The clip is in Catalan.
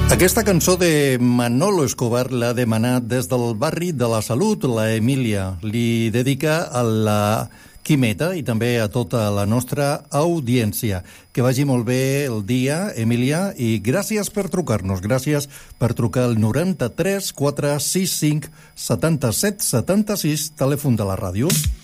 Aquesta cançó de Manolo Escobar l'ha demanat des del barri de la Salut, la Emília. Li dedica a la Quimeta i també a tota la nostra audiència. Que vagi molt bé el dia, Emília, i gràcies per trucar-nos. Gràcies per trucar al 93 465 77 76, telèfon de la ràdio.